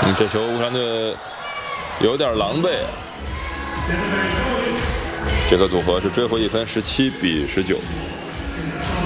这球乌克兰队有点狼狈。捷克组合是追回一分，17比19。